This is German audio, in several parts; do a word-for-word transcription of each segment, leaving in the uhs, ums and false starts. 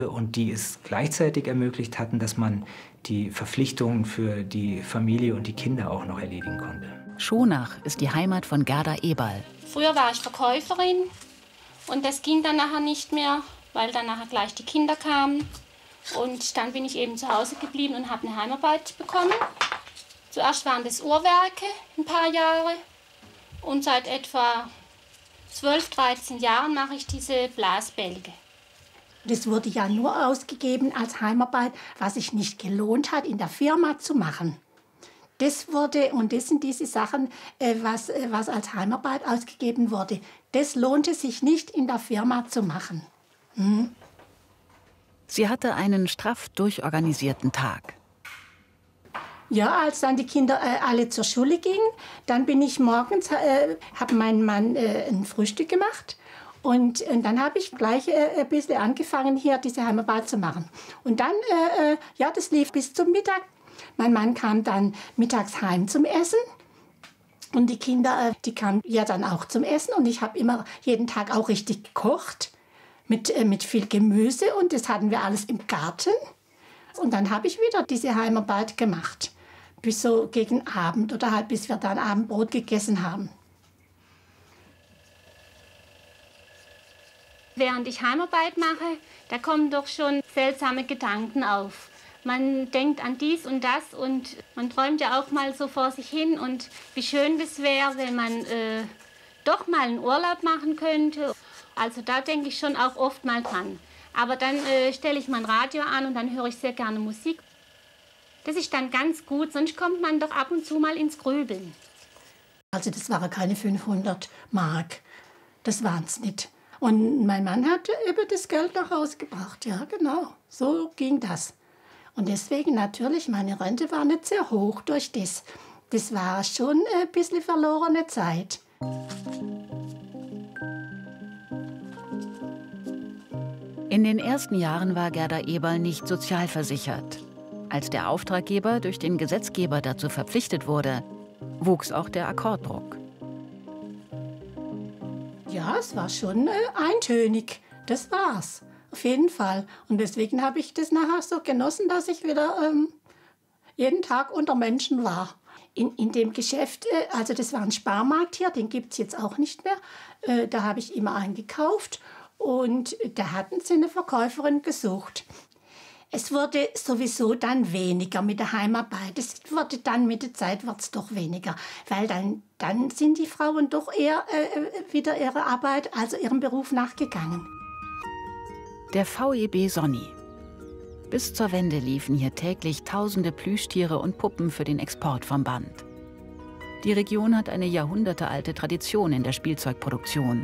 Und die es gleichzeitig ermöglicht hatten, dass man die Verpflichtungen für die Familie und die Kinder auch noch erledigen konnte. Schonach ist die Heimat von Gerda Eberl. Früher war ich Verkäuferin und das ging dann nachher nicht mehr, weil dann nachher gleich die Kinder kamen. Und dann bin ich eben zu Hause geblieben und habe eine Heimarbeit bekommen. Zuerst waren das Uhrwerke ein paar Jahre und seit etwa zwölf, dreizehn Jahren mache ich diese Blasbälge. Das wurde ja nur ausgegeben als Heimarbeit, was sich nicht gelohnt hat, in der Firma zu machen. Das wurde, und das sind diese Sachen, was, was als Heimarbeit ausgegeben wurde. Das lohnte sich nicht in der Firma zu machen. Hm? Sie hatte einen straff durchorganisierten Tag. Ja, als dann die Kinder äh, alle zur Schule gingen, dann bin ich morgens, äh, habe mein Mann äh, ein Frühstück gemacht. Und, und dann habe ich gleich äh, ein bisschen angefangen, hier diese Heimarbeit zu machen. Und dann, äh, ja, das lief bis zum Mittag. Mein Mann kam dann mittags heim zum Essen. Und die Kinder, äh, die kamen ja dann auch zum Essen. Und ich habe immer jeden Tag auch richtig gekocht mit, äh, mit viel Gemüse. Und das hatten wir alles im Garten. Und dann habe ich wieder diese Heimarbeit gemacht. Bis so gegen Abend oder halt bis wir dann Abendbrot gegessen haben. Während ich Heimarbeit mache, da kommen doch schon seltsame Gedanken auf. Man denkt an dies und das und man träumt ja auch mal so vor sich hin. Und wie schön das wäre, wenn man äh, doch mal einen Urlaub machen könnte. Also da denke ich schon auch oft mal dran. Aber dann äh, stelle ich mein Radio an und dann höre ich sehr gerne Musik. Das ist dann ganz gut, sonst kommt man doch ab und zu mal ins Grübeln. Also das waren keine fünfhundert Mark, das waren es nicht. Und mein Mann hat eben das Geld nach Hause gebracht, ja genau, so ging das. Und deswegen natürlich, meine Rente war nicht sehr hoch durch das. Das war schon ein bisschen verlorene Zeit. In den ersten Jahren war Gerda Eberl nicht sozialversichert. Als der Auftraggeber durch den Gesetzgeber dazu verpflichtet wurde, wuchs auch der Akkorddruck. Ja, es war schon äh, eintönig. Das war's. Auf jeden Fall. Und deswegen habe ich das nachher so genossen, dass ich wieder ähm, jeden Tag unter Menschen war. In, in dem Geschäft, äh, also das war ein Sparmarkt hier, den gibt es jetzt auch nicht mehr. Äh, da habe ich immer eingekauft und da hatten sie eine Verkäuferin gesucht. Es wurde sowieso dann weniger mit der Heimarbeit. Es wurde dann mit der Zeit wird's doch weniger, weil dann, dann sind die Frauen doch eher äh, wieder ihrer Arbeit, also ihrem Beruf nachgegangen. Der V E B Sonny. Bis zur Wende liefen hier täglich tausende Plüschtiere und Puppen für den Export vom Band. Die Region hat eine jahrhundertealte Tradition in der Spielzeugproduktion.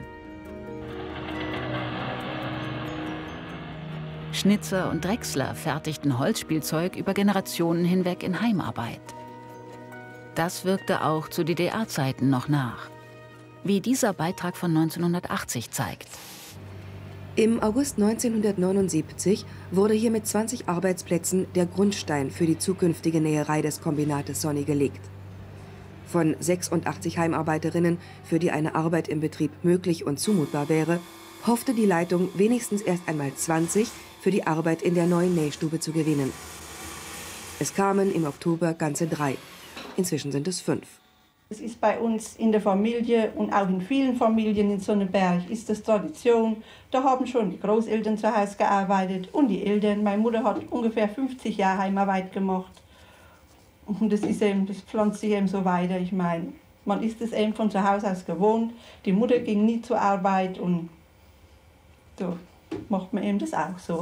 Schnitzer und Drechsler fertigten Holzspielzeug über Generationen hinweg in Heimarbeit. Das wirkte auch zu D D R-Zeiten noch nach, wie dieser Beitrag von neunzehnhundertachtzig zeigt. Im August neunzehnhundertneunundsiebzig wurde hier mit zwanzig Arbeitsplätzen der Grundstein für die zukünftige Näherei des Kombinates Sonny gelegt. Von sechsundachtzig Heimarbeiterinnen, für die eine Arbeit im Betrieb möglich und zumutbar wäre, hoffte die Leitung wenigstens erst einmal zwanzig für die Arbeit in der neuen Nähstube zu gewinnen. Es kamen im Oktober ganze drei. Inzwischen sind es fünf. Es ist bei uns in der Familie und auch in vielen Familien in Sonneberg ist das Tradition. Da haben schon die Großeltern zu Hause gearbeitet und die Eltern. Meine Mutter hat ungefähr fünfzig Jahre Heimarbeit gemacht. Und das, ist eben, das pflanzt sich eben so weiter. Ich meine, man ist es eben von zu Hause aus gewohnt. Die Mutter ging nie zur Arbeit und so macht man eben das auch so.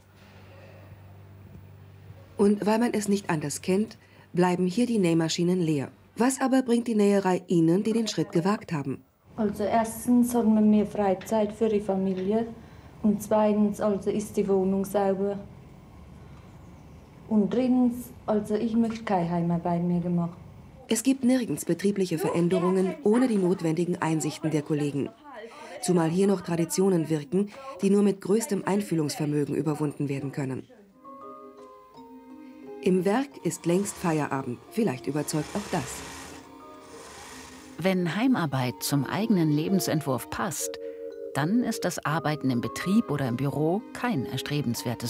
Und weil man es nicht anders kennt, bleiben hier die Nähmaschinen leer. Was aber bringt die Näherei Ihnen, die den Schritt gewagt haben? Also erstens haben wir mehr Freizeit für die Familie und zweitens also ist die Wohnung sauber. Und drittens, also ich möchte keine Heimarbeit mehr gemacht. Es gibt nirgends betriebliche Veränderungen ohne die notwendigen Einsichten der Kollegen. Zumal hier noch Traditionen wirken, die nur mit größtem Einfühlungsvermögen überwunden werden können. Im Werk ist längst Feierabend, vielleicht überzeugt auch das. Wenn Heimarbeit zum eigenen Lebensentwurf passt, dann ist das Arbeiten im Betrieb oder im Büro kein erstrebenswertes